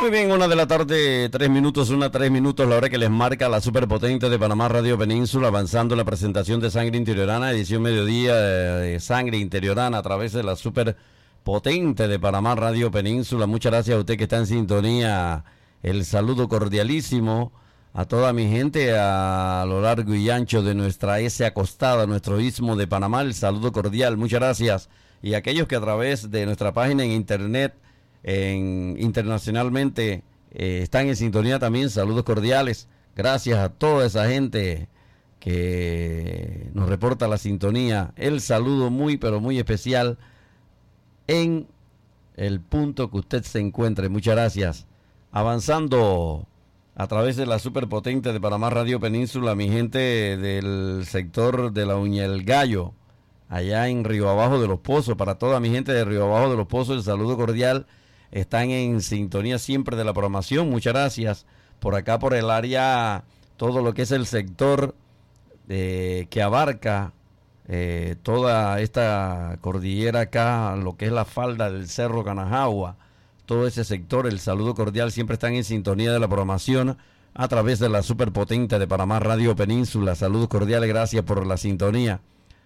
Muy bien, 1 de la tarde, 3 minutos, 3 minutos, la hora que les marca la superpotente de Panamá Radio Península, avanzando la presentación de Sangre Interiorana, edición mediodía de Sangre Interiorana a través de la superpotente de Panamá Radio Península. Muchas gracias a usted que está en sintonía. El saludo cordialísimo a toda mi gente a lo largo y ancho de nuestra S acostada, nuestro istmo de Panamá. El saludo cordial, muchas gracias. Y aquellos que a través de nuestra página en internet, internacionalmente, están en sintonía también, saludos cordiales. Gracias a toda esa gente que nos reporta la sintonía. El saludo muy, pero muy especial en el punto que usted se encuentre. Muchas gracias. Avanzando a través de la superpotente de Panamá Radio Península, mi gente del sector de la Uña del Gallo, allá en Río Abajo de los Pozos, para toda mi gente de Río Abajo de los Pozos, el saludo cordial. Están en sintonía siempre de la programación. Muchas gracias. Por acá, por el área, todo lo que es el sector que abarca toda esta cordillera acá, lo que es la falda del Cerro Canajagua, todo ese sector, el saludo cordial. Siempre están en sintonía de la programación a través de la superpotente de Panamá Radio Península. Saludos cordiales, gracias por la sintonía.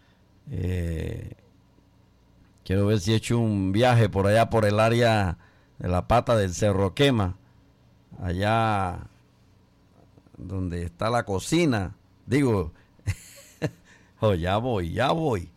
Quiero ver si he hecho un viaje por allá, por el área de la pata del Cerro Quema, allá donde está la cocina. Digo, oh, ya voy.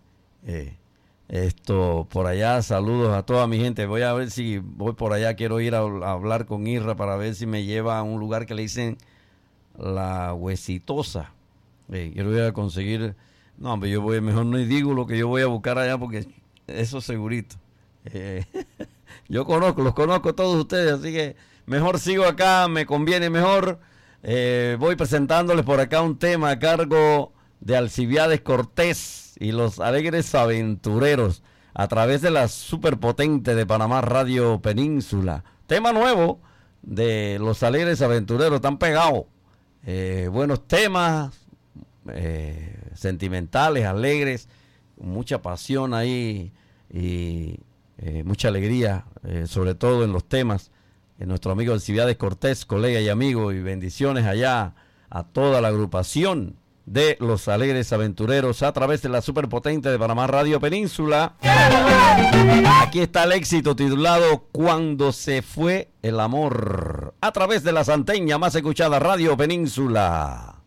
Por allá, saludos a toda mi gente. Voy a ver si voy por allá. Quiero ir a hablar con Irra para ver si me lleva a un lugar que le dicen La Huesitosa. Quiero ir a conseguir. No, hombre, yo voy, mejor no digo lo que yo voy a buscar allá porque eso segurito. Yo los conozco todos ustedes, así que mejor sigo acá, me conviene mejor. Voy presentándoles por acá un tema a cargo de Alcibiades Cortés y los Alegres Aventureros a través de la superpotente de Panamá Radio Península. Tema nuevo de los Alegres Aventureros, están pegados. Buenos temas, sentimentales, alegres, mucha pasión ahí y mucha alegría, sobre todo en los temas. Nuestro amigo Alcibiades Cortés, colega y amigo, y bendiciones allá a toda la agrupación de los Alegres Aventureros a través de la superpotente de Panamá Radio Península. Aquí está el éxito titulado Cuando se fue el amor, a través de la santeña más escuchada Radio Península.